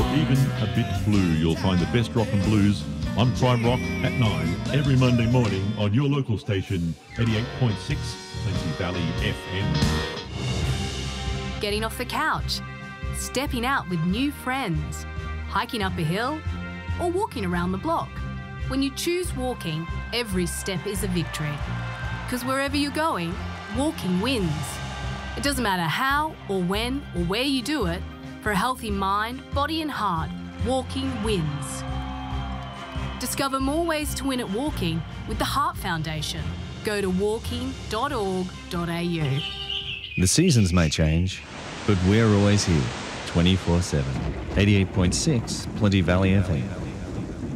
or even a bit blue, you'll find the best rock and blues on Prime Rock at 9 every Monday morning on your local station, 88.6 Plenty Valley FM. Getting off the couch, stepping out with new friends, hiking up a hill, or walking around the block. When you choose walking, every step is a victory. Because wherever you're going, walking wins. It doesn't matter how or when or where you do it, for a healthy mind, body and heart, walking wins. Discover more ways to win at walking with the Heart Foundation. Go to walking.org.au. The seasons may change, but we're always here, 24/7. 88.6 Plenty Valley FM.